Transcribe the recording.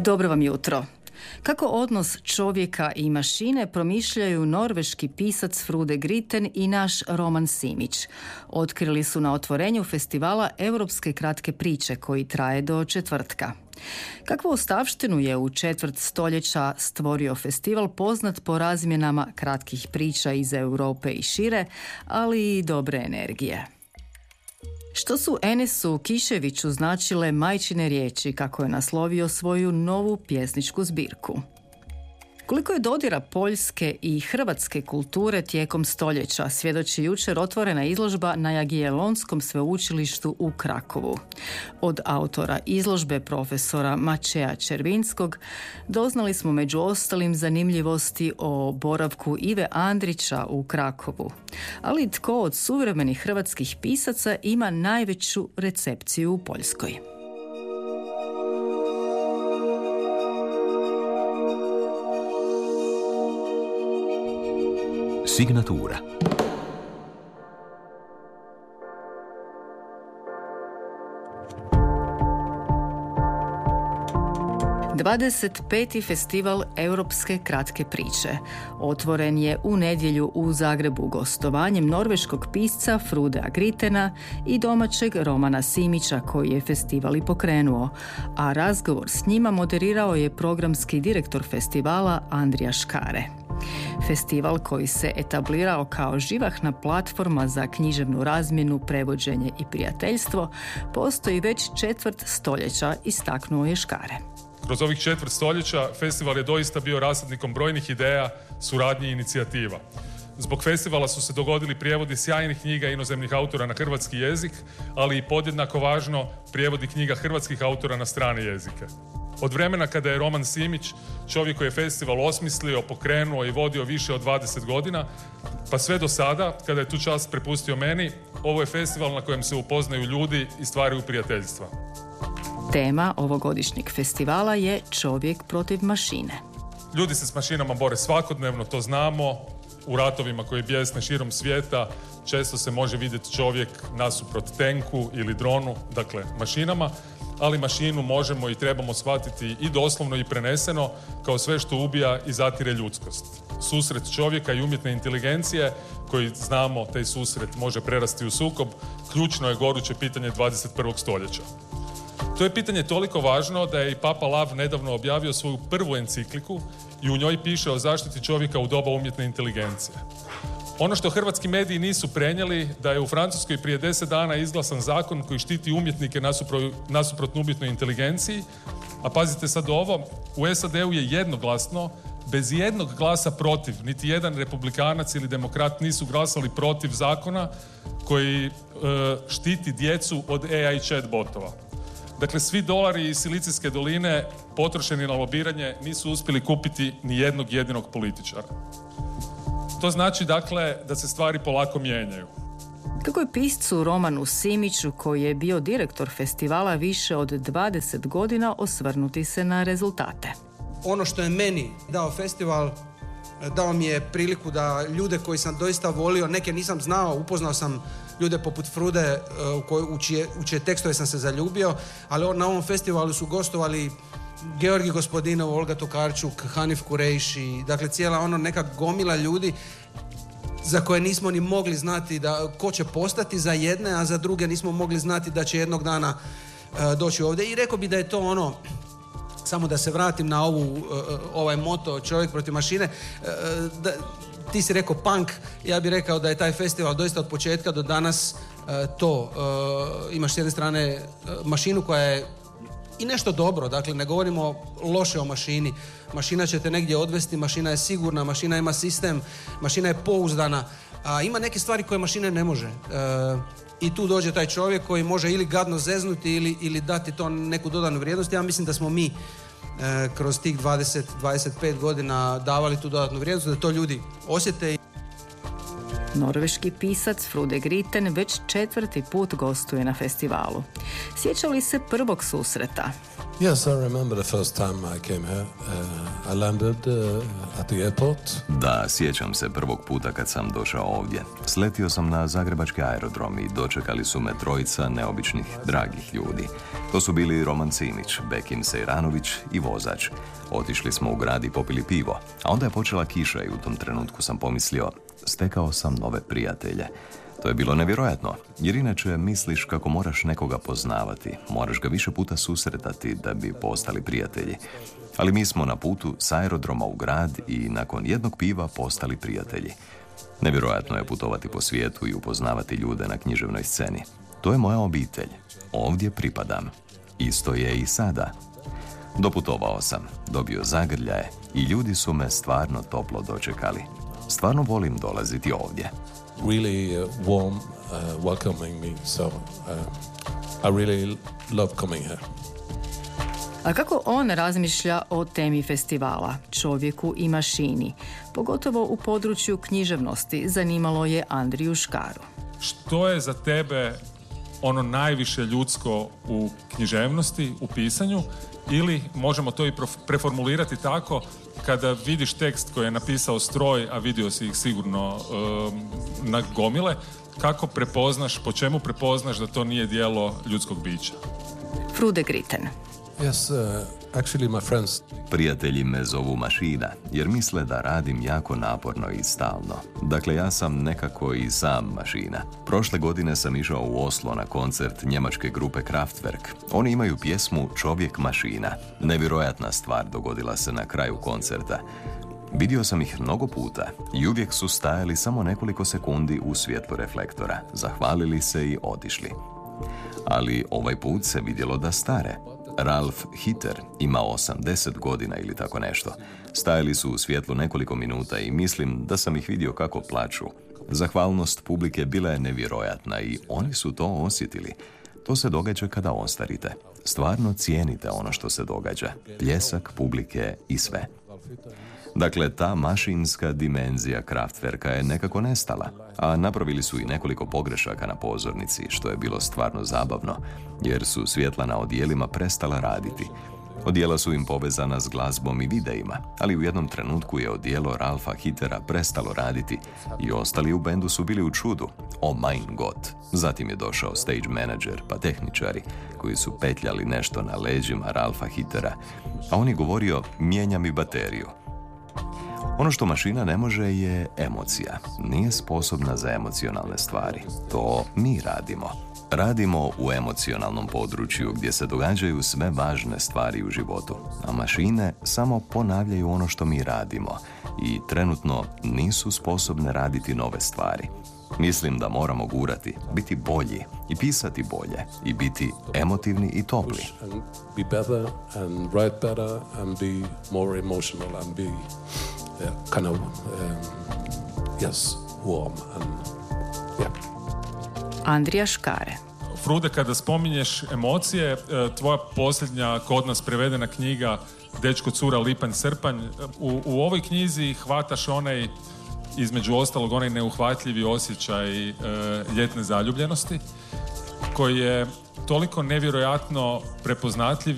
Dobro vam jutro. Kako odnos čovjeka i mašine promišljaju norveški pisac Frode Gritten i naš Roman Simić. Otkrili su na otvorenju festivala Europske kratke priče koji traje do četvrtka. Kakvu ostavštinu je u četvrt stoljeća stvorio festival poznat po razmjenama kratkih priča iz Europe i šire, ali i dobre energije. Što su Enesu Kiševiću značile majčine riječi kako je naslovio svoju novu pjesničku zbirku? Koliko je dodira poljske i hrvatske kulture tijekom stoljeća, svjedoči jučer otvorena izložba na Jagiellonskom sveučilištu u Krakovu. Od autora izložbe profesora Mačeja Červinskog doznali smo među ostalim zanimljivosti o boravku Ive Andrića u Krakovu. Ali tko od suvremenih hrvatskih pisaca ima najveću recepciju u Poljskoj? Signatura. XXV. Festival Europske kratke priče. Otvoren je u nedjelju u Zagrebu gostovanjem norveškog pisca Frudea Grittena i domaćeg Romana Simića koji je festival i pokrenuo, a razgovor s njima moderirao je programski direktor festivala Andrija Škare. Festival koji se etablirao kao živahna platforma za književnu razmjenu, prevođenje i prijateljstvo postoji već četvrt stoljeća, istaknuo je Škare. Kroz ovih četvrt stoljeća festival je doista bio rasadnikom brojnih ideja, suradnji i inicijativa. Zbog festivala su se dogodili prijevodi sjajnih knjiga inozemnih autora na hrvatski jezik, ali i podjednako važno prijevodi knjiga hrvatskih autora na strane jezike. Od vremena kada je Roman Simić, čovjek koji je festival osmislio, pokrenuo i vodio više od 20 godina, pa sve do sada, kada je tu čast prepustio meni, ovo je festival na kojem se upoznaju ljudi i stvaraju prijateljstva. Tema ovogodišnjeg festivala je čovjek protiv mašine. Ljudi se s mašinama bore svakodnevno, to znamo. U ratovima koji bijesne širom svijeta često se može vidjeti čovjek nasuprot tenku ili dronu, dakle mašinama, ali mašinu možemo i trebamo shvatiti i doslovno i preneseno kao sve što ubija i zatire ljudskost. Susret čovjeka i umjetne inteligencije, koji znamo taj susret može prerasti u sukob, ključno je goruće pitanje 21. stoljeća. To je pitanje toliko važno da je i Papa Lav nedavno objavio svoju prvu encikliku i u njoj piše o zaštiti čovjeka u doba umjetne inteligencije. Ono što hrvatski mediji nisu prenijeli, da je u Francuskoj prije 10 dana izglasan zakon koji štiti umjetnike nasuprot umjetnoj inteligenciji, a pazite sad ovo, u SAD-u je jednoglasno, bez jednog glasa protiv, niti jedan republikanac ili demokrat nisu glasali protiv zakona koji štiti djecu od AI chatbotova. Dakle, svi dolari iz Silicijske doline potrošeni na lobiranje nisu uspjeli kupiti ni jednog jedinog političara. To znači, dakle, da se stvari polako mijenjaju. Kako je piscu Romanu Simiću, koji je bio direktor festivala više od 20 godina, osvrnuti se na rezultate? Ono što je meni dao festival, dao mi je priliku da ljude koji sam doista volio, neke nisam znao, upoznao sam ljude poput Frude u čije tekstove sam se zaljubio, ali na ovom festivalu su gostovali Georgi Gospodinov, Olga Tokarčuk, Hanif Kurejši, dakle cijela neka gomila ljudi za koje nismo ni mogli znati ko će postati za jedne, a za druge nismo mogli znati da će jednog dana doći ovdje. I rekao bi da je to samo da se vratim na ovaj moto čovjek protiv mašine, ti si rekao punk, ja bih rekao da je taj festival doista od početka do danas imaš s jedne strane mašinu koja je i nešto dobro, dakle ne govorimo loše o mašini. Mašina će te negdje odvesti, mašina je sigurna, mašina ima sistem, mašina je pouzdana, a ima neke stvari koje mašina ne može. I tu dođe taj čovjek koji može ili gadno zeznuti ili dati to neku dodanu vrijednost. Ja mislim da smo mi kroz tih 20-25 godina davali tu dodatnu vrijednost, da to ljudi osjete. Norveški pisac Frude Griten već 4. put gostuje na festivalu. Sjeća li se prvog susreta? Yes, I remember the first time I came here. I landed at the airport. Da, sjećam se prvog puta kad sam došao ovdje. Sletio sam na zagrebački aerodrom i dočekali su me trojica neobičnih, dragih ljudi. To su bili Roman Simić, Bekim Sejranović i vozač. Otišli smo u grad i popili pivo, a onda je počela kiša i u tom trenutku sam pomislio, stekao sam nove prijatelje. To je bilo nevjerojatno, jer inače misliš kako moraš nekoga poznavati, moraš ga više puta susretati da bi postali prijatelji. Ali mi smo na putu s aerodroma u grad i nakon jednog piva postali prijatelji. Nevjerojatno je putovati po svijetu i upoznavati ljude na književnoj sceni. To je moja obitelj. Ovdje pripadam. Isto je i sada. Doputovao sam, dobio zagrljaje i ljudi su me stvarno toplo dočekali. Stvarno volim dolaziti ovdje. Really warm, welcoming me, so I really love coming here. A kako on razmišlja o temi festivala, čovjeku i mašini? Pogotovo u području književnosti zanimalo je Andriju Škaru. Što je za tebe ono najviše ljudsko u književnosti, u pisanju, ili možemo to i preformulirati tako, kada vidiš tekst koji je napisao stroj, a vidio si ih sigurno na gomile, kako prepoznaš, po čemu prepoznaš da to nije djelo ljudskog bića? Frude Griten. Yes, actually my friends. Prijatelji me zovu mašina, jer misle da radim jako naporno i stalno. Dakle, ja sam nekako i sam mašina. Prošle godine sam išao u Oslo na koncert njemačke grupe Kraftwerk. Oni imaju pjesmu Čovjek mašina. Nevjerojatna stvar dogodila se na kraju koncerta. Vidio sam ih mnogo puta i uvijek su stajali samo nekoliko sekundi u svjetlu reflektora, zahvalili se i otišli. Ali ovaj put se vidjelo da stare. Ralf Hiter ima 80 godina ili tako nešto. Stajali su u svjetlu nekoliko minuta i mislim da sam ih vidio kako plaču. Zahvalnost publike bila je nevjerojatna i oni su to osjetili. To se događa kada ostarite. Stvarno cijenite ono što se događa. Pljesak publike i sve. Dakle, ta mašinska dimenzija Kraftwerka je nekako nestala, a napravili su i nekoliko pogrešaka na pozornici, što je bilo stvarno zabavno, jer su svjetla na odijelima prestala raditi. Odijela su im povezana s glazbom i videima, ali u jednom trenutku je odijelo Ralfa Hitera prestalo raditi i ostali u bendu su bili u čudu. Oh mein Gott! Zatim je došao stage manager pa tehničari koji su petljali nešto na leđima Ralfa Hitera, a on je govorio mijenja mi bateriju. Ono što mašina ne može je emocija. Nije sposobna za emocionalne stvari. To mi radimo. Radimo u emocionalnom području gdje se događaju sve važne stvari u životu, a mašine samo ponavljaju ono što mi radimo i trenutno nisu sposobne raditi nove stvari. Mislim da moramo gurati, biti bolji i pisati bolje i biti emotivni i topli. And be better and write better and be more emotional and be kind of warm and Andrija Škare. Frude, kada spominješ emocije, tvoja posljednja kod nas prevedena knjiga Dečko, cura, lipanj, srpanj, u ovoj knjizi hvataš onaj, između ostalog, onaj neuhvatljivi osjećaj ljetne zaljubljenosti, koji je toliko nevjerojatno prepoznatljiv